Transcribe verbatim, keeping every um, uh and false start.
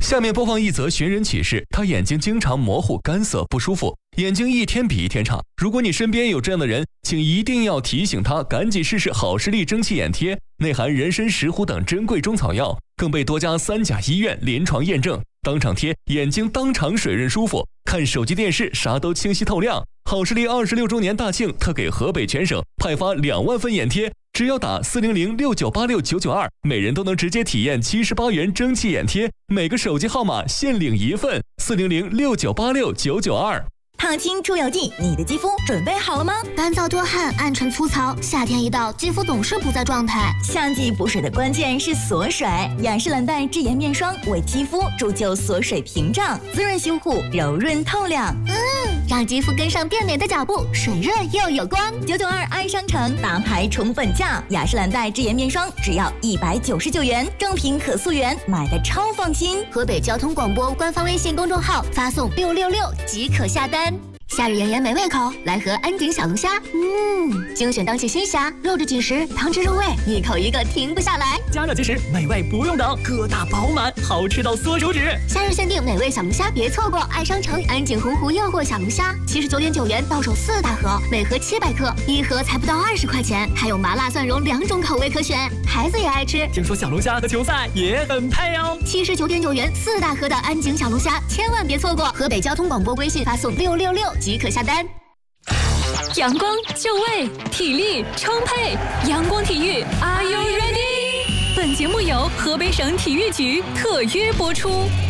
下面播放一则寻人启事，他眼睛经常模糊、干涩、不舒服，眼睛一天比一天差。如果你身边有这样的人，请一定要提醒他赶紧试试好视力蒸汽眼贴，内含人参、石斛等珍贵中草药，更被多家三甲医院临床验证，当场贴，眼睛当场水润舒服，看手机电视啥都清晰透亮。好视力二十六周年大庆特给河北全省派发两万份眼贴，只要打四零零六九八六九九二，每人都能直接体验七十八元蒸汽眼贴，每个手机号码限领一份，四零零六九八六九九二。 烫青出油剂，你的肌肤准备好了吗？ 干燥多汗、暗沉粗糙，夏天一到，肌肤总是不在状态。 夏季补水的关键是锁水，雅诗兰黛智颜面霜为肌肤铸就锁水屏障，滋润修护，柔润透亮。 嗯，让肌肤跟上变美的脚步，水润又有光。 九九二爱商城大牌宠粉价，雅诗兰黛智颜面霜只要一百九十九元，正品可溯源，买的超放心。 河北交通广播官方微信公众号发送六六六即可下单。夏日炎炎没胃口，来盒安井小龙虾。嗯，精选当季新虾，肉质紧实，汤汁入味，一口一个停不下来。 加热即食，美味不用等，个大饱满，好吃到缩手指。 夏日限定美味小龙虾，别错过！爱商城安井洪湖诱惑小龙虾，七十九点九元到手四大盒，每盒七百克，一盒才不到二十块钱，还有麻辣蒜蓉两种口味可选，孩子也爱吃。 听说小龙虾和球赛也很配哦。 七十九点九元四大盒的安井小龙虾，千万别错过！河北交通广播微信发送六六六即可下单。 阳光就位，体力充沛，阳光体育 ，Are you ready？ 本节目由河北省体育局特约播出。